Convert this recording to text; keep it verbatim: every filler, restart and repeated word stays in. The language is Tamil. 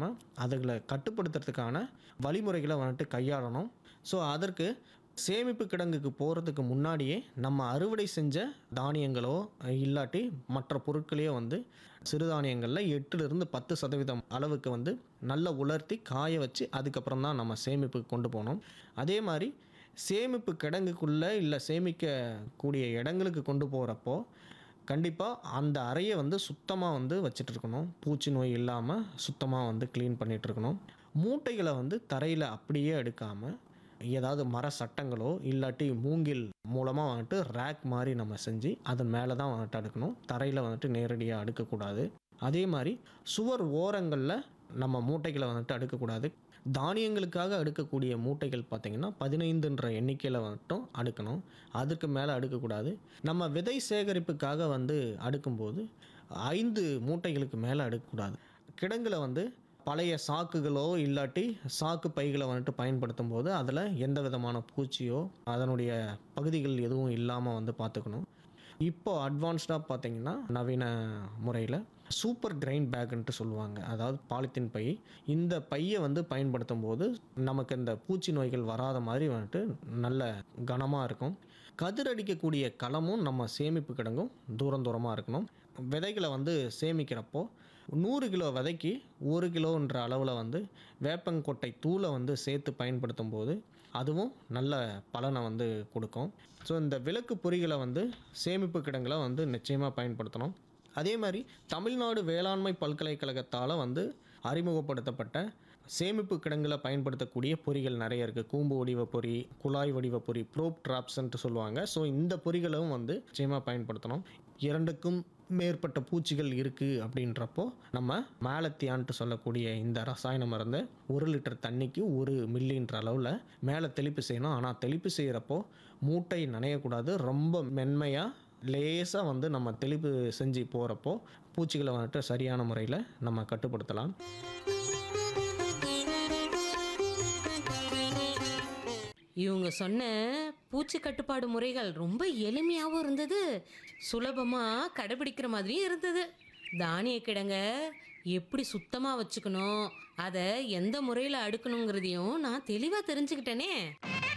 இல்லாமல் அதுகளை கட்டுப்படுத்துறதுக்கான வழிமுறைகளை வந்துட்டு கையாளணும். ஸோ அதற்கு சேமிப்பு கிடங்குக்கு போகிறதுக்கு முன்னாடியே நம்ம அறுவடை செஞ்ச தானியங்களோ இல்லாட்டி மற்ற பொருட்களையோ வந்து சிறுதானியங்களில் எட்டுலேருந்து பத்து சதவீதம் அளவுக்கு வந்து நல்லா உலர்த்தி காய வச்சு அதுக்கப்புறம் தான் நம்ம சேமிப்புக்கு கொண்டு போகணும். அதே மாதிரி சேமிப்பு கிடங்குக்குள்ளே இல்லை சேமிக்கக்கூடிய இடங்களுக்கு கொண்டு போகிறப்போ கண்டிப்பாக அந்த அறையை வந்து சுத்தமாக வந்து வச்சுட்டு இருக்கணும். பூச்சி நோய் இல்லாமல் சுத்தமாக வந்து க்ளீன் பண்ணிகிட்டு இருக்கணும். மூட்டைகளை வந்து தரையில் அப்படியே அடுக்காமல் ஏதாவது மர சட்டங்களோ இல்லாட்டி மூங்கில் மூலமாக வந்துட்டு ரேக் மாதிரி நம்ம செஞ்சு அதன் மேலே தான் வந்துட்டு அடுக்கணும். தரையில் வந்துட்டு நேரடியாக அடுக்கக்கூடாது. அதே மாதிரி சுவர் ஓரங்களில் நம்ம மூட்டைகளை வந்துட்டு அடுக்கக்கூடாது. தானியங்களுக்காக அடுக்கக்கூடிய மூட்டைகள் பார்த்திங்கன்னா பதினைந்துன்ற எண்ணிக்கையில் வந்துட்டும் அடுக்கணும். அதுக்கு மேலே அடுக்கக்கூடாது. நம்ம விதை சேகரிப்புக்காக வந்து அடுக்கும்போது ஐந்து மூட்டைகளுக்கு மேலே அடுக்கக்கூடாது. கிடங்குல வந்து பழைய சாக்குகளோ இல்லாட்டி சாக்கு பைகளை வந்துட்டு பயன்படுத்தும் போது அதில் எந்த விதமான பூச்சியோ அதனுடைய பகுதிகள் எதுவும் இல்லாமல் வந்து பார்த்துக்கணும். இப்போ அட்வான்ஸ்டாக பார்த்தீங்கன்னா நவீன முறையில் சூப்பர் கிரைன் பேக்குன்ட்டு சொல்லுவாங்க. அதாவது பாலித்தீன் பை. இந்த பையை வந்து பயன்படுத்தும் போது நமக்கு இந்த பூச்சி நோய்கள் வராத மாதிரி வந்துட்டு நல்ல கனமாக இருக்கும். கதிரடிக்கக்கூடிய களமும் நம்ம சேமிப்பு கிடங்கும் தூரம் தூரமாக இருக்கணும். விதைகளை வந்து சேமிக்கிறப்போ நூறு கிலோ விதைக்கு ஒரு கிலோன்ற அளவில் வந்து வேப்பங்கொட்டை தூளை வந்து சேர்த்து பயன்படுத்தும் போது அதுவும் நல்ல பலனை வந்து கொடுக்கும். ஸோ இந்த விளக்கு பொறிகளை வந்து சேமிப்பு கிடங்களை வந்து நிச்சயமாக பயன்படுத்தணும். அதே மாதிரி தமிழ்நாடு வேளாண்மை பல்கலைக்கழகத்தால் வந்து அறிமுகப்படுத்தப்பட்ட சேமிப்பு கிடங்குல பயன்படுத்தக்கூடிய பொறிகள் நிறைய இருக்குது. கூம்பு வடிவ பொறி, குழாய் வடிவ பொறி, ப்ரோப் ட்ராப்ஸ்ன்ட்டு சொல்லுவாங்க. ஸோ இந்த பொறிகளும் வந்து நிச்சயமாக பயன்படுத்தணும். இரண்டுக்கும் மேற்பட்ட பூச்சிகள் இருக்குது அப்படின்றப்போ நம்ம மேலத்தியான்ட்டு சொல்லக்கூடிய இந்த ரசாயன மருந்தை ஒரு லிட்டர் தண்ணிக்கு ஒரு மில்லின்ற அளவில் மேலே தெளிப்பு செய்யணும். ஆனால் தெளிப்பு செய்கிறப்போ மூட்டை நனையக்கூடாது. ரொம்ப மென்மையாக லேசாக வந்து நம்ம தெளிப்பு செஞ்சு போகிறப்போ பூச்சிகளை வந்துட்டு சரியான முறையில் நம்ம கட்டுப்படுத்தலாம். இவங்க சொன்ன பூச்சி கட்டுப்பாடு முறைகள் ரொம்ப எளிமையாகவும் இருந்தது, சுலபமாக கடைபிடிக்கிற மாதிரியும் இருந்தது. தானிய கிடங்க எப்படி சுத்தமாக வச்சுக்கணும், அதை எந்த முறையில் அடுக்கணுங்கிறதையும் நான் தெளிவாக தெரிஞ்சுக்கிட்டேனே.